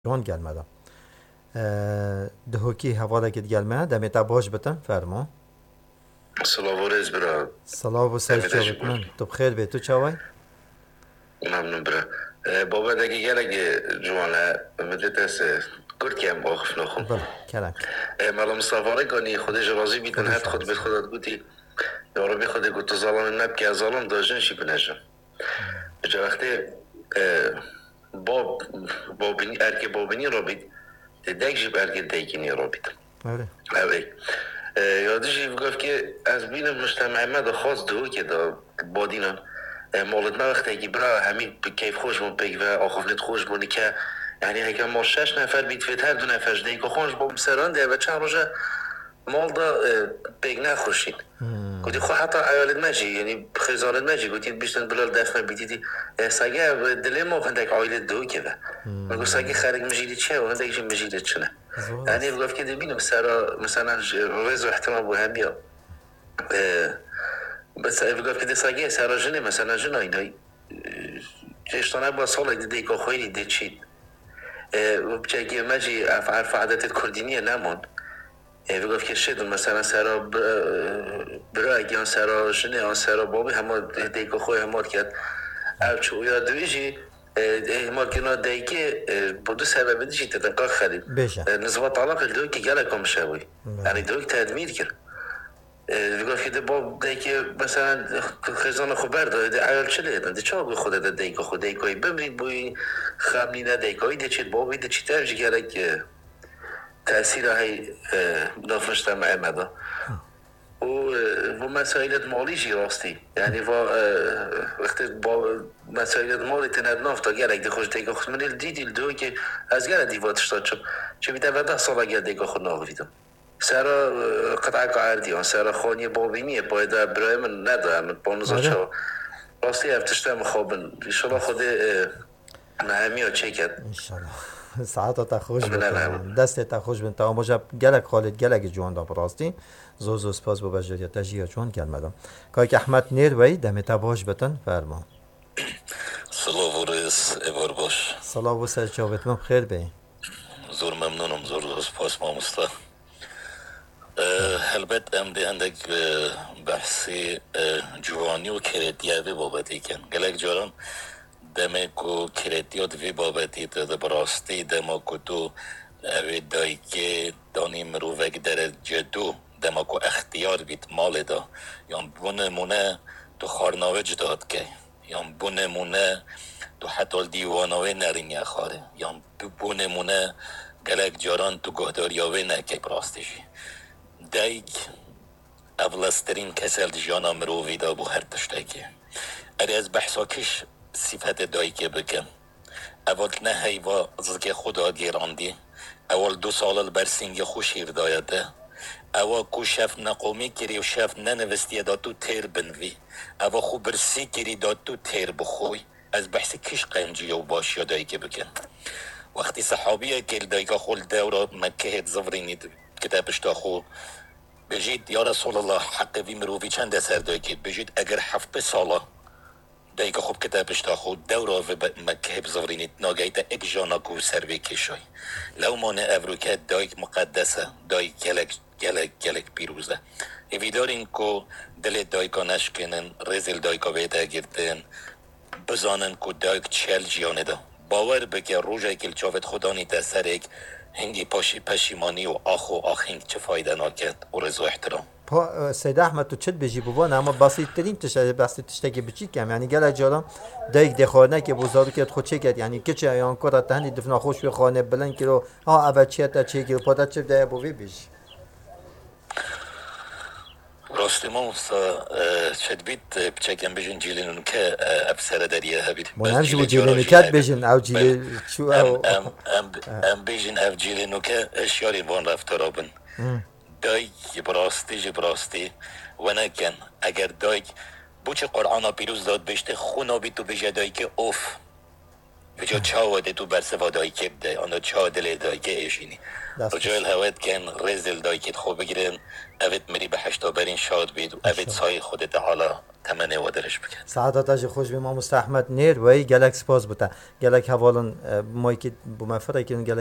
جوان gelmedi. Dihokî hevalekê gelme demê te baş bitin fermo. Salavorez bira. Salav û serçavek min. Tu bixêr bê, tu çawa yî? Memnun bira. Baba deki gelek Ciwana مدت است کرد که هم آخف نخون Bil, kelek. مالا مصطفى کنی خودش راضی بیتن خودش هر خود راضی. بید خودت گوتی یا ربی خود گوت ظالم نبکی از ظالم داشتن شی بنجم جا وقتی بابینی ارکی بابینی رو بید دیگه جیب ارکی دیگینی رو بید Öyle. اوی یادشی بگفت که از بین مجتمع ما دا خاص دو که دا بادینان مولد ما وقتی که برا همین کیف خوش بون پیگ و آخفنت خوش بونی که یعنی اگه ما 6 نفر بیت فیت هر 2 نفر دیگه خوش بون سران ده و چند روزه مال دا پیگ نخوشید گویی خو حتی عیالت ماجی یعنی خزارت ماجی گویی بیشتر بلال دفن بیتی ساگه دلی ما فندک عائلت دو که و ساگه خارج مجیدی چه و هندک چه مجیدت چنه یعنی بگفت که ببینم سرا مثلا روز احتمال بو هم بیا بس بگفت که ساگه سرا جنه مثلا جنه اینای اشتانه با سال دیگه خویی دیچید و بچگی ماجی عرف عادت کردینیه نمون بگفت که شد مثلا سرا برای آن سرا جنه آن سرا بابی همه دیگه خوی همه کرد اوچو یادویجی ما کنار دیگه بودو سبب دیجی تدقیق خرید بشه. نسبت طلاق دو که گله کم شوی یعنی دو که تدمیر کرد بگفت که باب دیگه مثلا خزانه خبر داده عیال چه لیدن دی چه آگه خود ده دیگه خود دیگه بمرید بوی خمنی نه دیگه دی چید بابی دی چی ترجی گره که تأثیر های نافرشتم احمده و مسائلت مالی جی راستی یعنی وقتی با مسائلت مالی تند نافتا گرک دی خوش دیگه خود منیل دیدیل دو که از گره دیواتش داد چه بیده و 10 سال اگر دیگه خود ناغویدم سرا قطعه قعردی آن سرا خانی بابینیه باید برای من ندارم بانوزا چه راستی افتشتم خوابن ایشالا خود نهمی ها چه کرد انشالله. ساعت تا خوش بتن. دست تا خوش بتن. تا موجب gelek خالد gelek جوان دا براستی. زوز سپاس با بجریت تجیه جوان gelmedim. که احمد نیر وی demê te baş bitin fermo. سلاو و رئیس ایوار باش Salav û serçavek min bixêr bê. زور ممنونم زور سپاس مامستا هلبت ام دی هندک بحثی جوانی و کردیوی بابتی کن گلک جاران دمه کو کردیات وی بابتی ده براستی دمه کو تو اوی دایی که دانی مروفک در جدو دمه کو اختیار بیت مال دا یان بونه مونه تو خارناوه جداد که یان بونه مونه تو حتی دیواناوه نرینی خاره یان بونه مونه گلک جاران تو گهداریاوه نکه براستیشی دیگ اولسترین کسل جانا مرووی دا بو هر تشتاکی اری از بحثا کش صفت دایی که بکن اول نه هیوا زلک خدا گیراندی اول 2 سال البرسینگ خوش هیردایده اول کو شف نقومی کری و شف ننوستی دا تو تیر بنوی اول خو برسی کری دا تو تیر بخوی از بحث کش قنجی و باش یا دایی که بکن وقتی صحابیه که دایی که خول دورا مکه هید زفرینی کتابش تا خو بجید یا رسول الله حق وی مروفی چند اثر دایی که بجید اگر 7 ساله دایی که خوب کتابش تا خود دورا و مکه بزورینید ناگیت اک جانا کو سروی کشای لو مانه افروکه دایی مقدسه دایی گلک پیروزه ایویدارین که دل دایی که نشکنن رزل دایی که بیده گردن بزانن که دایی که چل جیانه ده باور بگه روژه کل چاوت خدانی تسر ایک هنگی پشیمانی و آخ هنگ چه فایده ناکد و رضا احترام سید احمد تو چت بجی بوان اما بسیط ترین تشتکی بچی کم یعنی gelek جاران دیگ دخانه که بزرگ کرد خود چه کرد یعنی کچه ایان کرد تهنی دفنا خوش به خانه بلند کرد اول چیه تا چه کرد پادا چه ده بوی بیش راستی ما چد بیت بچکم بجن جیلینون که ابسره دریه هبید من هم جو جیلینو کت بجن او جیل چو او ام بجن او جیلینو که اشیاری وان رفتارا بن دای براستی و نکن اگر دای بوچه قرآن پیروز داد بشته خونا بی تو بجه دای که اوف بجا چاوده تو برس وادای که بده آنها چا دل دای که ایشینی بجا الهوات کن رزل دای که خوب بگیرن اوید مری به هشتا برین شاد بید و اوید سای خودت حالا تمنه وادرش بکن سعادت اجی خوش بیم مستحمد نیر و ای گلک سپاس بوده گلک حوالن مایی که بو مفره که